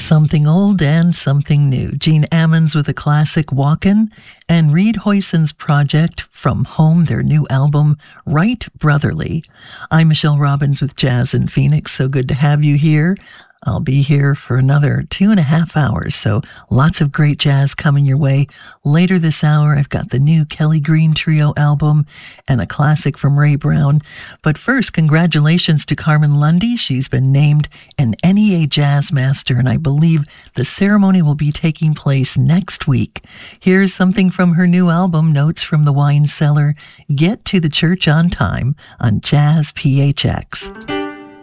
Something old and something new. Gene Ammons with a classic Walkin', and Reed Hoyson's project From Home, their new album, Right Brotherly. I'm Michelle Robbins with Jazz in Phoenix. So good to have you here. I'll be here for another 2.5 hours, so lots of great jazz coming your way. Later this hour, I've got the new Kelly Green Trio album and a classic from Ray Brown. But first, congratulations to Carmen Lundy. She's been named an NEA Jazz Master, and I believe the ceremony will be taking place next week. Here's something from her new album, Notes from the Wine Cellar, Get to the Church on Time, on Jazz PHX.